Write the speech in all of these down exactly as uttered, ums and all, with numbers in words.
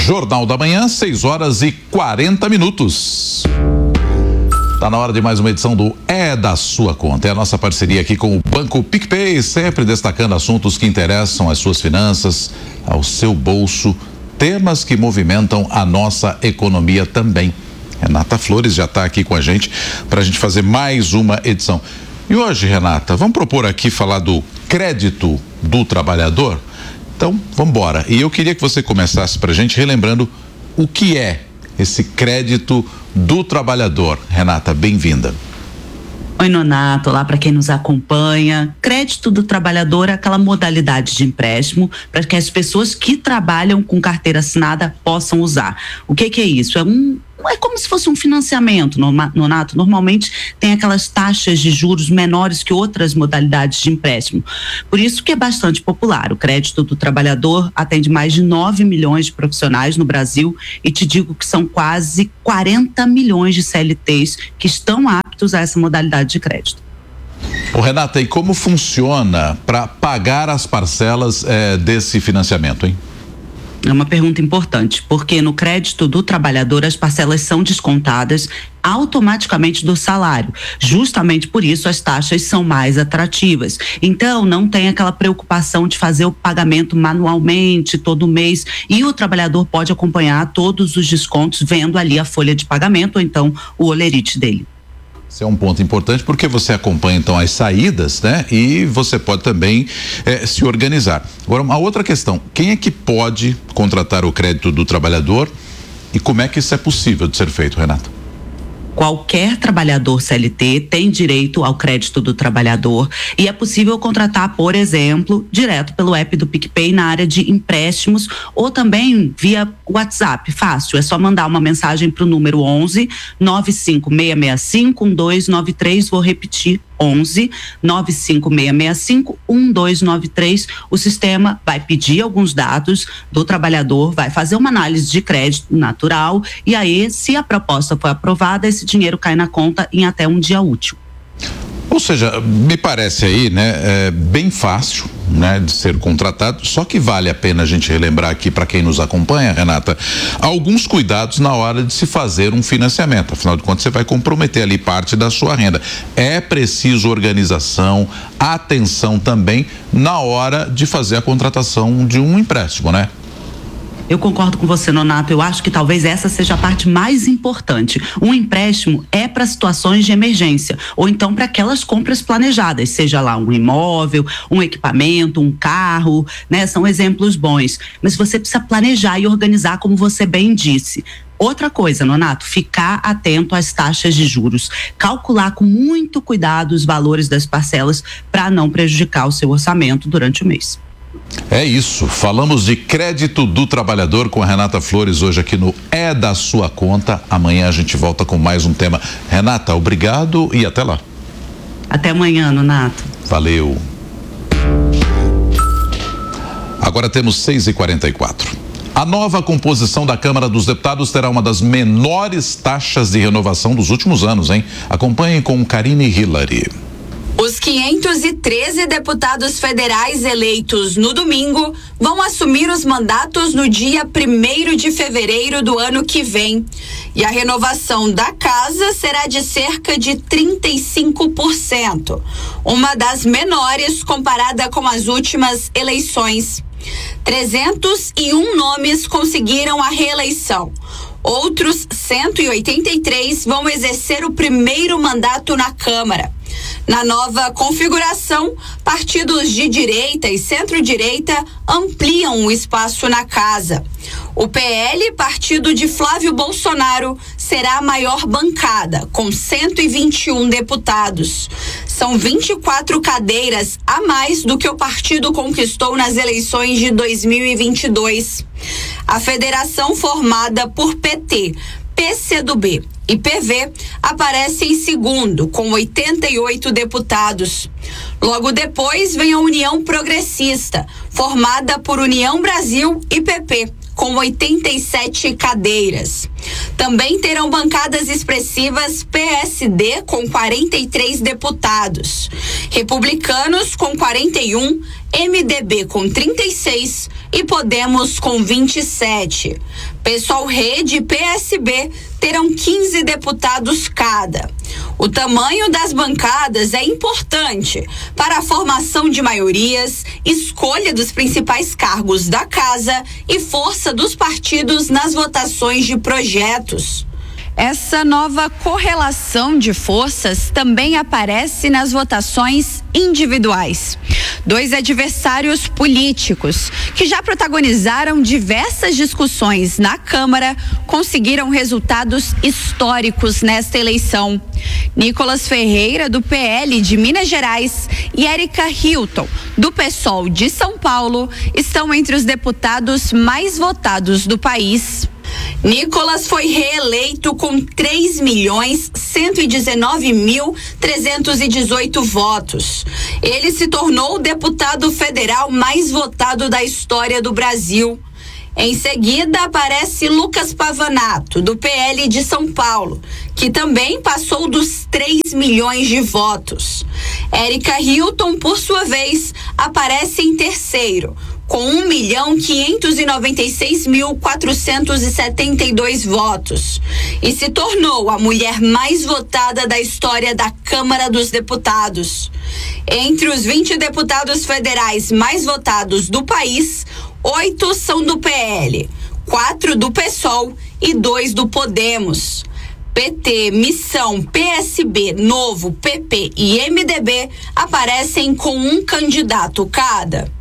Jornal da Manhã, seis horas e quarenta minutos. Tá na hora de mais uma edição do É da Sua Conta. É a nossa parceria aqui com o Banco PicPay, sempre destacando assuntos que interessam às suas finanças, ao seu bolso, temas que movimentam a nossa economia também. Renata Flores já está aqui com a gente para a gente fazer mais uma edição. E hoje, Renata, vamos propor aqui falar do crédito do trabalhador? Então, vamos embora. E eu queria que você começasse para a gente relembrando o que é esse crédito do trabalhador. Renata, bem-vinda. Oi, Nonato, olá para quem nos acompanha. Crédito do trabalhador é aquela modalidade de empréstimo para que as pessoas que trabalham com carteira assinada possam usar. O que que é isso? É um É como se fosse um financiamento, Nonato. Normalmente tem aquelas taxas de juros menores que outras modalidades de empréstimo. Por isso que é bastante popular. O crédito do trabalhador atende mais de nove milhões de profissionais no Brasil e te digo que são quase quarenta milhões de C L Ts que estão aptos a essa modalidade de crédito. Ô, Renata, e como funciona para pagar as parcelas eh, desse financiamento, hein? É uma pergunta importante, porque no crédito do trabalhador as parcelas são descontadas automaticamente do salário. Justamente por isso as taxas são mais atrativas. Então não tem aquela preocupação de fazer o pagamento manualmente todo mês e o trabalhador pode acompanhar todos os descontos vendo ali a folha de pagamento ou então o holerite dele. Esse é um ponto importante porque você acompanha então as saídas, né? E você pode também eh, se organizar. Agora, uma outra questão, quem é que pode contratar o crédito do trabalhador e como é que isso é possível de ser feito, Renata? Qualquer trabalhador C L T tem direito ao crédito do trabalhador e é possível contratar, por exemplo, direto pelo app do PicPay na área de empréstimos ou também via WhatsApp. Fácil, é só mandar uma mensagem para o número onze nove cinco seis seis cinco um dois nove três. Vou repetir, onze nove cinco seis seis cinco um dois nove três. O sistema vai pedir alguns dados do trabalhador, vai fazer uma análise de crédito natural e aí, se a proposta for aprovada, esse dinheiro cai na conta em até um dia útil. Ou seja, me parece aí, né, é bem fácil, né, de ser contratado, só que vale a pena a gente relembrar aqui para quem nos acompanha, Renata, alguns cuidados na hora de se fazer um financiamento. Afinal de contas, você vai comprometer ali parte da sua renda. É preciso organização, atenção também na hora de fazer a contratação de um empréstimo, né? Eu concordo com você, Nonato. Eu acho que talvez essa seja a parte mais importante. Um empréstimo é para situações de emergência ou então para aquelas compras planejadas, seja lá um imóvel, um equipamento, um carro, né? São exemplos bons. Mas você precisa planejar e organizar, como você bem disse. Outra coisa, Nonato, ficar atento às taxas de juros, calcular com muito cuidado os valores das parcelas para não prejudicar o seu orçamento durante o mês. É isso, falamos de crédito do trabalhador com a Renata Flores hoje aqui no É da Sua Conta. Amanhã a gente volta com mais um tema. Renata, obrigado e até lá. Até amanhã, Nonato. Valeu. Agora temos seis e quarenta e quatro. A nova composição da Câmara dos Deputados terá uma das menores taxas de renovação dos últimos anos, hein? Acompanhem com Karine Hillary. Os quinhentos e treze deputados federais eleitos no domingo vão assumir os mandatos no dia primeiro de fevereiro do ano que vem. E a renovação da casa será de cerca de trinta e cinco por cento, uma das menores comparada com as últimas eleições. trezentos e um nomes conseguiram a reeleição. Outros cento e oitenta e três vão exercer o primeiro mandato na Câmara. Na nova configuração, partidos de direita e centro-direita ampliam o espaço na casa. O P L, partido de Flávio Bolsonaro, será a maior bancada, com cento e vinte e um deputados. São vinte e quatro cadeiras a mais do que o partido conquistou nas eleições de dois mil e vinte e dois. A federação formada por P T, P C do B e P V aparece em segundo, com oitenta e oito deputados. Logo depois vem a União Progressista, formada por União Brasil e P P, com oitenta e sete cadeiras. Também terão bancadas expressivas P S D com quarenta e três deputados, Republicanos com quarenta e um, M D B com trinta e seis e Podemos com vinte e sete. PSOL, Rede e P S B terão quinze deputados cada. O tamanho das bancadas é importante para a formação de maiorias, escolha dos principais cargos da casa e força dos partidos nas votações de projetos. Essa nova correlação de forças também aparece nas votações individuais. Dois adversários políticos que já protagonizaram diversas discussões na Câmara conseguiram resultados históricos nesta eleição. Nicolas Ferreira, do P L de Minas Gerais, e Érica Hilton, do PSOL de São Paulo, estão entre os deputados mais votados do país. Nicolas foi reeleito com três milhões cento e dezenove mil trezentos e dezoito votos. Ele se tornou o deputado federal mais votado da história do Brasil. Em seguida, aparece Lucas Pavanato, do P L de São Paulo, que também passou dos três milhões de votos. Érica Hilton, por sua vez, aparece em terceiro, com um milhão quinhentos e noventa e seis mil quatrocentos e setenta e dois votos, e se tornou a mulher mais votada da história da Câmara dos Deputados. Entre os vinte deputados federais mais votados do país, oito são do P L, quatro do PSOL e dois do Podemos. P T, Missão, P S B, Novo, P P e M D B aparecem com um candidato cada.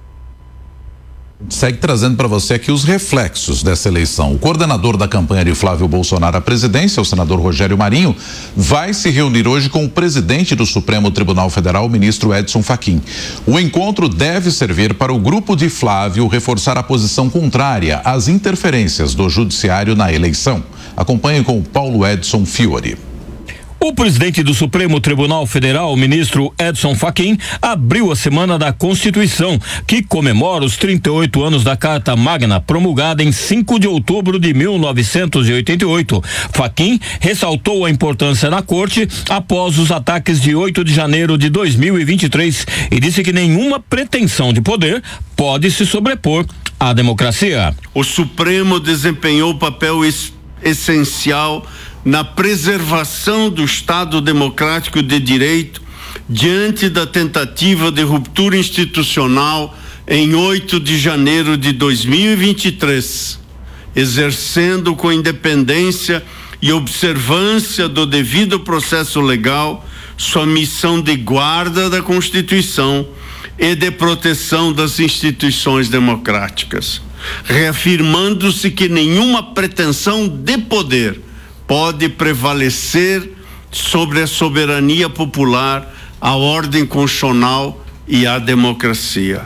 Segue trazendo para você aqui os reflexos dessa eleição. O coordenador da campanha de Flávio Bolsonaro à presidência, o senador Rogério Marinho, vai se reunir hoje com o presidente do Supremo Tribunal Federal, o ministro Edson Fachin. O encontro deve servir para o grupo de Flávio reforçar a posição contrária às interferências do judiciário na eleição. Acompanhe com o Paulo Edson Fiore. O presidente do Supremo Tribunal Federal, o ministro Edson Fachin, abriu a Semana da Constituição, que comemora os trinta e oito anos da Carta Magna, promulgada em cinco de outubro de mil novecentos e oitenta e oito. Fachin ressaltou a importância da corte após os ataques de oito de janeiro de dois mil e vinte e três e disse que nenhuma pretensão de poder pode se sobrepor à democracia. O Supremo desempenhou papel es- essencial na preservação do Estado democrático de direito diante da tentativa de ruptura institucional em oito de janeiro de dois mil e vinte e três, exercendo com independência e observância do devido processo legal sua missão de guarda da Constituição e de proteção das instituições democráticas, reafirmando-se que nenhuma pretensão de poder pode prevalecer sobre a soberania popular, a ordem constitucional e a democracia.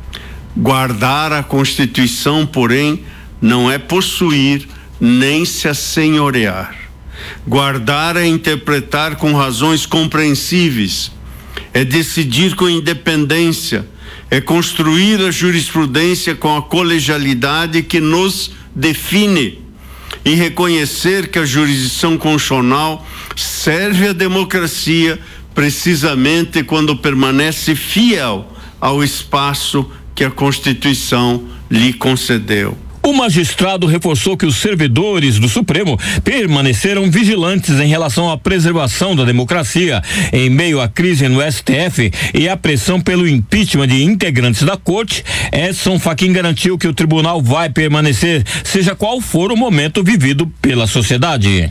Guardar a Constituição, porém, não é possuir nem se assenhorear. Guardar é interpretar com razões compreensíveis, é decidir com independência, é construir a jurisprudência com a colegialidade que nos define e reconhecer que a jurisdição constitucional serve à democracia precisamente quando permanece fiel ao espaço que a Constituição lhe concedeu. O magistrado reforçou que os servidores do Supremo permaneceram vigilantes em relação à preservação da democracia em meio à crise no S T F e à pressão pelo impeachment de integrantes da corte. Edson Fachin garantiu que o tribunal vai permanecer, seja qual for o momento vivido pela sociedade.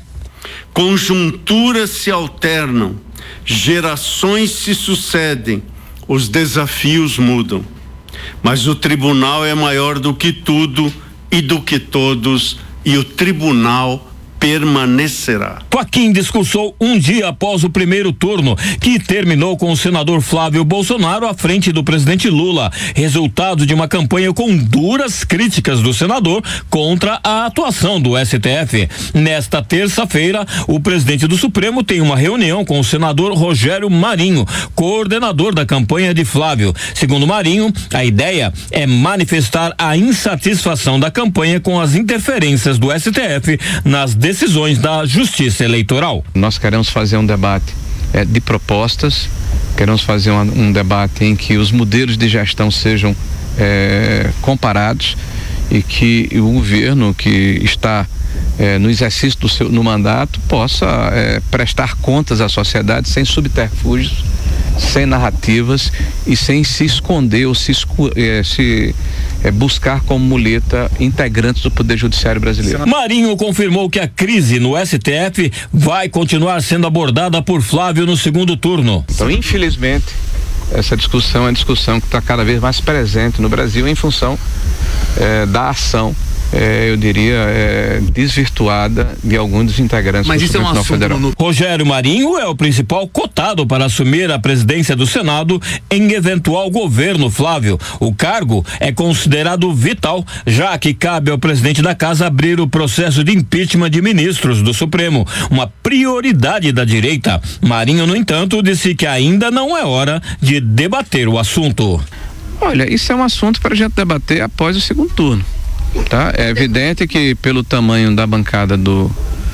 Conjunturas se alternam, gerações se sucedem, os desafios mudam, mas o tribunal é maior do que tudo e do que todos, e o tribunal permanecerá. Fachin discursou um dia após o primeiro turno, que terminou com o senador Flávio Bolsonaro à frente do presidente Lula, resultado de uma campanha com duras críticas do senador contra a atuação do S T F. Nesta terça-feira, o presidente do Supremo tem uma reunião com o senador Rogério Marinho, coordenador da campanha de Flávio. Segundo Marinho, a ideia é manifestar a insatisfação da campanha com as interferências do S T F nas decisões da Justiça Eleitoral. Nós queremos fazer um debate é, de propostas, queremos fazer um, um debate em que os modelos de gestão sejam é, comparados e que o governo que está é, no exercício do seu no mandato possa é, prestar contas à sociedade sem subterfúgios, sem narrativas e sem se esconder ou se, é, se é, buscar como muleta integrantes do Poder Judiciário brasileiro. Marinho confirmou que a crise no S T F vai continuar sendo abordada por Flávio no segundo turno. Então, infelizmente, essa discussão é uma discussão que está cada vez mais presente no Brasil em função é, da ação, é, eu diria, é, desvirtuada de alguns dos integrantes Mas do Supremo Tribunal Federal. No... Rogério Marinho é o principal cotado para assumir a presidência do Senado em eventual governo Flávio. O cargo é considerado vital, já que cabe ao presidente da casa abrir o processo de impeachment de ministros do Supremo, uma prioridade da direita. Marinho, no entanto, disse que ainda não é hora de debater o assunto. Olha, isso é um assunto para a gente debater após o segundo turno. Tá? É evidente que pelo tamanho da bancada do,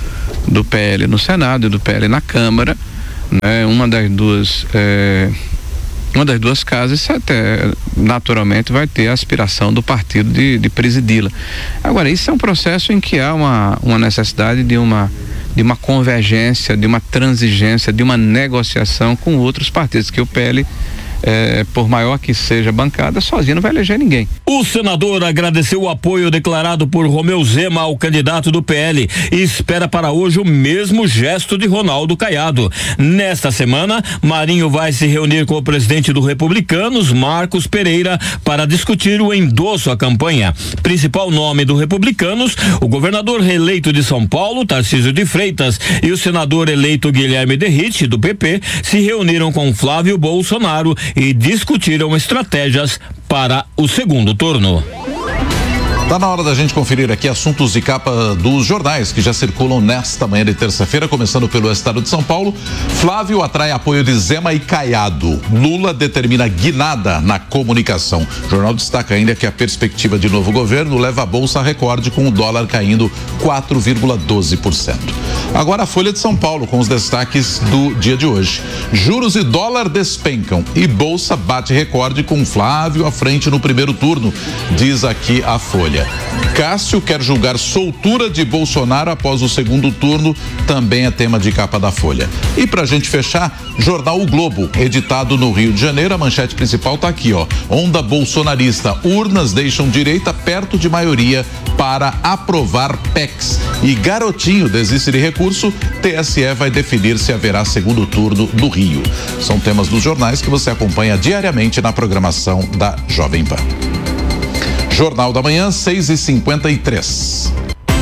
do P L no Senado e do P L na Câmara, né, uma das duas é, uma das duas casas até naturalmente vai ter a aspiração do partido de, de presidi-la. Agora, isso é um processo em que há uma, uma necessidade de uma de uma convergência, de uma transigência, de uma negociação com outros partidos, que o P L É, por maior que seja a bancada, sozinho não vai eleger ninguém. O senador agradeceu o apoio declarado por Romeu Zema ao candidato do P L e espera para hoje o mesmo gesto de Ronaldo Caiado. Nesta semana, Marinho vai se reunir com o presidente do Republicanos, Marcos Pereira, para discutir o endosso à campanha. Principal nome do Republicanos, o governador reeleito de São Paulo, Tarcísio de Freitas, e o senador eleito Guilherme Derrite, do P P, se reuniram com Flávio Bolsonaro e discutiram estratégias para o segundo turno. Tá na hora da gente conferir aqui assuntos de capa dos jornais que já circulam nesta manhã de terça-feira, começando pelo Estado de São Paulo. Flávio atrai apoio de Zema e Caiado. Lula determina guinada na comunicação. O jornal destaca ainda que a perspectiva de novo governo leva a bolsa a recorde, com o dólar caindo quatro vírgula doze por cento. Agora a Folha de São Paulo com os destaques do dia de hoje. Juros e dólar despencam e bolsa bate recorde com Flávio à frente no primeiro turno, diz aqui a Folha. Cássio quer julgar soltura de Bolsonaro após o segundo turno, também é tema de capa da Folha. E pra gente fechar, jornal O Globo, editado no Rio de Janeiro, a manchete principal tá aqui, ó. Onda bolsonarista, urnas deixam direita perto de maioria para aprovar P E Cs. E Garotinho desiste de recurso, T S E vai definir se haverá segundo turno do Rio. São temas dos jornais que você acompanha diariamente na programação da Jovem Pan. Jornal da Manhã, seis e cinquenta e três.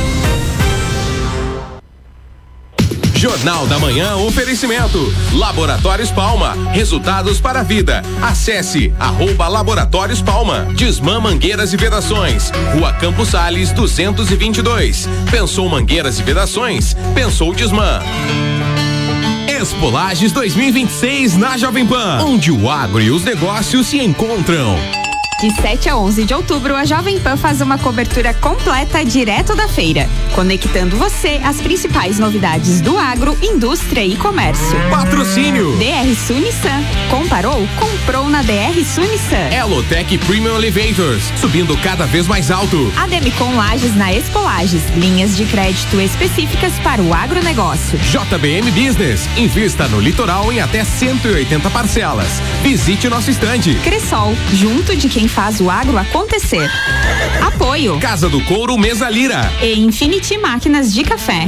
Jornal da Manhã, oferecimento Laboratórios Palma, resultados para a vida. Acesse arroba Laboratórios Palma. Desmã Mangueiras e Vedações, Rua Campos Sales duzentos e vinte e dois. Pensou Mangueiras e Vedações? Pensou Desmã. Expo Lages dois mil e vinte e seis na Jovem Pan, onde o agro e os negócios se encontram. De sete a onze de outubro, a Jovem Pan faz uma cobertura completa direto da feira, conectando você às principais novidades do agro, indústria e comércio. Patrocínio D R Sul Nissan. Comparou? Comprou na D R Sul Nissan. Elotec Premium Elevators, subindo cada vez mais alto. Ademicon Lages na Expo Lages, linhas de crédito específicas para o agronegócio. J B M Business, invista no litoral em até cento e oitenta parcelas. Visite nosso estande. Cressol, junto de quem faz o agro acontecer. Apoio Casa do Couro Mesa Lira e Infinity Máquinas de Café.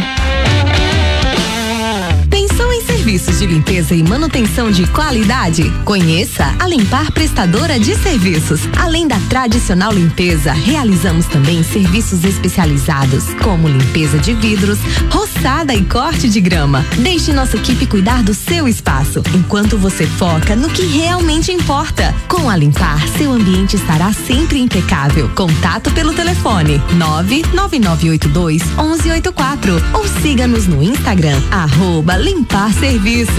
Pensou em serviços de limpeza e manutenção de qualidade? Conheça a Limpar Prestadora de Serviços. Além da tradicional limpeza, realizamos também serviços especializados, como limpeza de vidros, roçada e corte de grama. Deixe nossa equipe cuidar do seu espaço, enquanto você foca no que realmente importa. Com a Limpar, seu ambiente estará sempre impecável. Contato pelo telefone nove nove nove oito dois um um oito quatro ou siga-nos no Instagram, arroba Limpar Serviços.